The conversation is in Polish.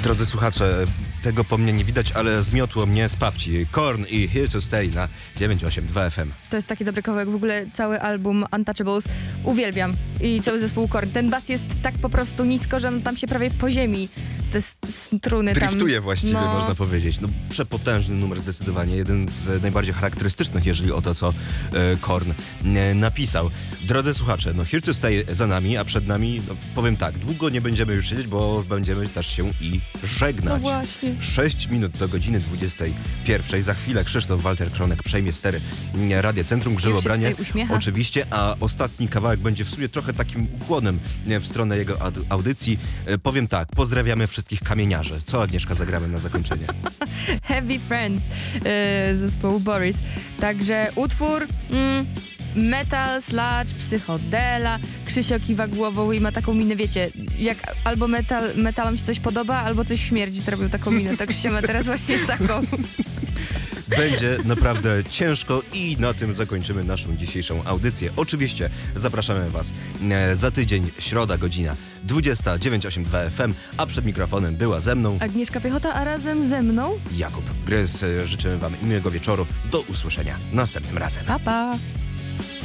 Drodzy słuchacze, tego po mnie nie widać, ale zmiotło mnie z papci. Korn i Here to Stay na 982 FM. To jest taki dobry kawałek, w ogóle cały album Untouchables uwielbiam i cały zespół Korn. Ten bas jest tak po prostu nisko, że on tam się prawie po ziemi, te struny tam... Driftuje właściwie, no. można powiedzieć. No, przepotężny numer zdecydowanie, jeden z najbardziej charakterystycznych, jeżeli o to, co Korn napisał. Drodzy słuchacze, no Here to Stay za nami, a przed nami, no, powiem tak, długo nie będziemy już siedzieć, bo będziemy też się i żegnać. No właśnie. 6 minut do godziny 21. Za chwilę Krzysztof Walter Kronek przejmie stery Radia Centrum, Grzybobranie. Oczywiście, a ostatni kawałek będzie w sumie trochę takim ukłonem w stronę jego audycji. Powiem tak, pozdrawiamy wszystkich kamieniarzy. Co, Agnieszka, zagramy na zakończenie? Heavy Friends zespołu Boris. Także utwór metal, sludge, psychodela. Krzysio kiwa głową i ma taką minę, wiecie, jak albo metalom się coś podoba, albo coś śmierdzi, zrobił taką minę. Tak Krzysio ma teraz właśnie taką. Będzie naprawdę ciężko i na tym zakończymy naszą dzisiejszą audycję. Oczywiście zapraszamy Was za tydzień, środa, godzina 20, 982 FM, a przed mikrofonem była ze mną Agnieszka Piechota, a razem ze mną Jakub Grys. Życzymy Wam miłego wieczoru. Do usłyszenia następnym razem. Pa, pa.